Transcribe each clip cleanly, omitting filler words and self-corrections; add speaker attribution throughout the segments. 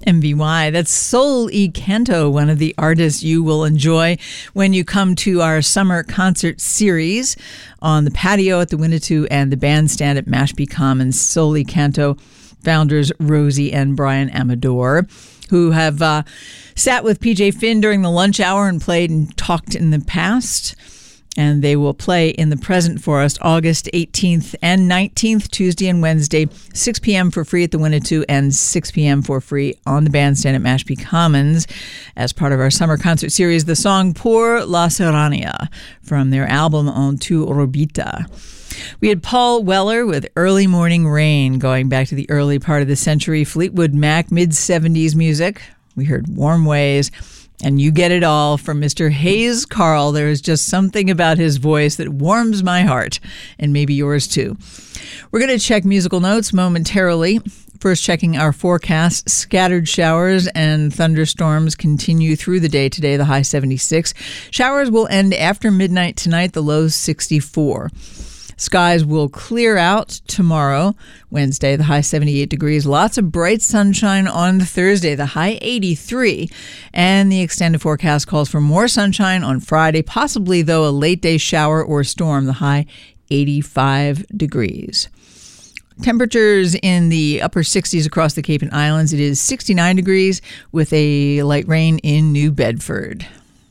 Speaker 1: MVY. That's Sol y Canto, one of the artists you will enjoy when you come to our summer concert series on the patio at the Winnetou and the bandstand at Mashpee Commons. Sol y Canto founders Rosie and Brian Amador, who have sat with PJ Finn during the lunch hour and played and talked in the past. And they will play in the present for us August 18th and 19th, Tuesday and Wednesday, 6 p.m. for free at the Winnetou and 6 p.m. for free on the bandstand at Mashpee Commons as part of our summer concert series, the song Por la Serrania from their album En Tu Orbita. We had Paul Weller with Early Morning Rain going back to the early part of the century, Fleetwood Mac, mid-70s music. We heard Warm Ways. And You Get It All from Mr. Hayes Carll. There is just something about his voice that warms my heart, and maybe yours too. We're going to check musical notes momentarily. First, checking our forecast. Scattered showers and thunderstorms continue through the day today, the high 76. Showers will end after midnight tonight, the low 64. Skies will clear out tomorrow, Wednesday, the high 78 degrees. Lots of bright sunshine on Thursday, the high 83. And the extended forecast calls for more sunshine on Friday, possibly, though, a late day shower or storm, the high 85 degrees. Temperatures in the upper 60s across the Cape and Islands. It is 69 degrees with a light rain in New Bedford.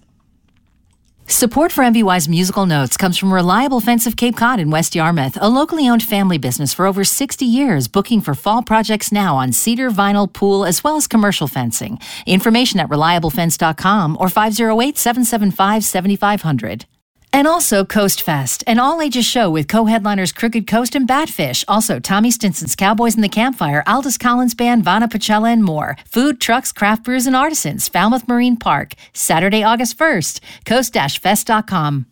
Speaker 2: Support for MVY's musical notes comes from Reliable Fence of Cape Cod in West Yarmouth, a locally owned family business for over 60 years, booking for fall projects now on cedar, vinyl, pool, as well as commercial fencing. Information at reliablefence.com or 508-775-7500. And also Coast Fest, an all-ages show with co-headliners Crooked Coast and Batfish. Also Tommy Stinson's Cowboys in the Campfire, Aldous Collins Band, Vana Pachella, and more. Food, trucks, craft brews, and artisans. Falmouth Marine Park, Saturday, August 1st. coast-fest.com.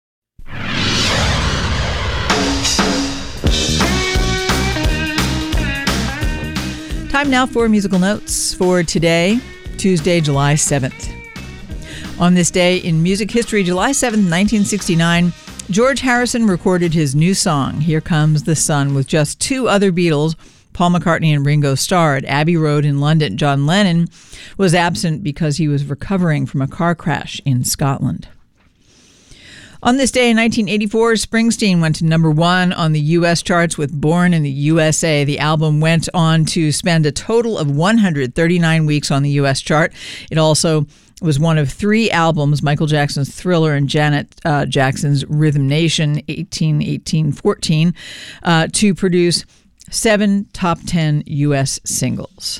Speaker 1: Time now for musical notes for today, Tuesday, July 7th. On this day in music history, July 7th, 1969, George Harrison recorded his new song, Here Comes the Sun, with just two other Beatles, Paul McCartney and Ringo Starr, at Abbey Road in London. John Lennon was absent because he was recovering from a car crash in Scotland. On this day in 1984, Springsteen went to number one on the U.S. charts with Born in the USA. The album went on to spend a total of 139 weeks on the U.S. chart. It also was one of three albums, Michael Jackson's Thriller and Janet Jackson's Rhythm Nation, 18-18-14, to produce 7 top 10 U.S. singles.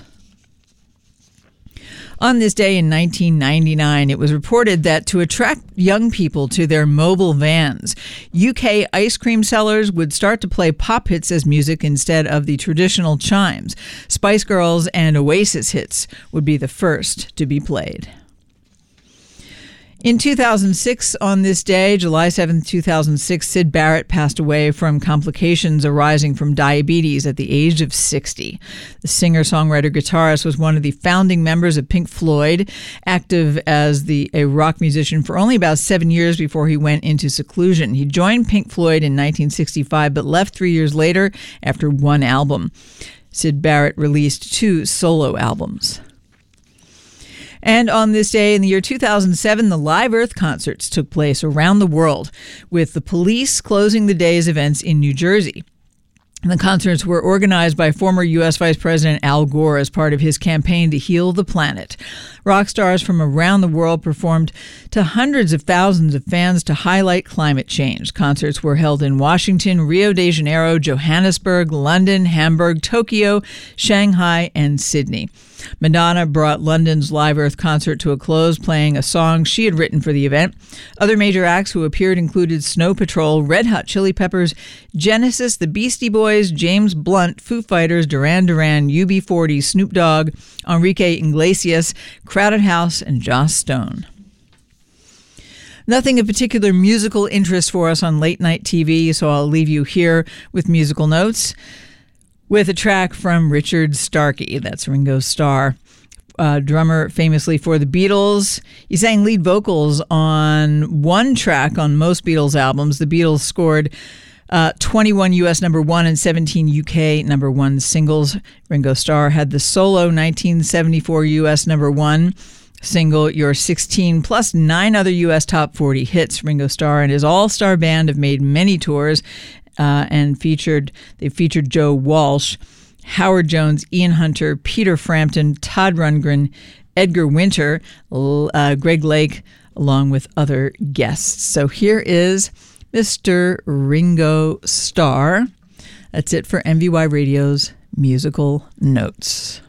Speaker 1: On this day in 1999, it was reported that to attract young people to their mobile vans, UK ice cream sellers would start to play pop hits as music instead of the traditional chimes. Spice Girls and Oasis hits would be the first to be played. In 2006, on this day, July 7, 2006, Syd Barrett passed away from complications arising from diabetes at the age of 60. The singer-songwriter guitarist was one of the founding members of Pink Floyd, active as a rock musician for only about 7 years before he went into seclusion. He joined Pink Floyd in 1965, but left 3 years later after one album. Syd Barrett released 2 solo albums. And on this day in the year 2007, the Live Earth concerts took place around the world, with the Police closing the day's events in New Jersey. The concerts were organized by former U.S. Vice President Al Gore as part of his campaign to heal the planet. Rock stars from around the world performed to hundreds of thousands of fans to highlight climate change. Concerts were held in Washington, Rio de Janeiro, Johannesburg, London, Hamburg, Tokyo, Shanghai, and Sydney. Madonna brought London's Live Earth concert to a close, playing a song she had written for the event. Other major acts who appeared included Snow Patrol, Red Hot Chili Peppers, Genesis, the Beastie Boys, James Blunt, Foo Fighters, Duran Duran, UB40, Snoop Dogg, Enrique Iglesias, Crowded House, and Joss Stone. Nothing of particular musical interest for us on late night TV, so I'll leave you here with musical notes with a track from Richard Starkey. That's Ringo Starr, drummer famously for the Beatles. He sang lead vocals on one track on most Beatles albums. The Beatles scored 21 U.S. number one and 17 UK number one singles. Ringo Starr had the solo 1974 U.S. number one single, You're 16, plus 9 other U.S. top 40 hits. Ringo Starr and his all-star band have made many tours and they featured Joe Walsh, Howard Jones, Ian Hunter, Peter Frampton, Todd Rundgren, Edgar Winter, Greg Lake, along with other guests. So here is Mr. Ringo Starr. That's it for MVY Radio's Musical Notes.